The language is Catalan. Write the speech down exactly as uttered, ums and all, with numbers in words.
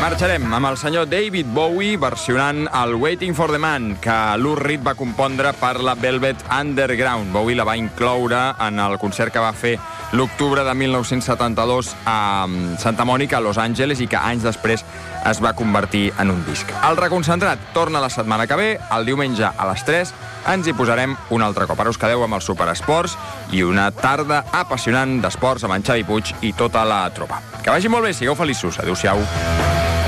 Marxarem amb el senyor David Bowie versionant el Waiting for the Man, que Lou Reed va compondre per la Velvet Underground. Bowie la va incloure en el concert que va fer l'octubre de mil nou-cents setanta-dos a Santa Mònica, a Los Angeles, i que anys després es va convertir en un disc. El Reconcentrat torna la setmana que ve, el diumenge a les tres. Ens hi posarem un altre cop. Ara us quedeu amb els Superesports i una tarda apassionant d'esports amb en Xavi Puig i tota la tropa. Que vagi molt bé, sigueu feliços. Adéu-siau.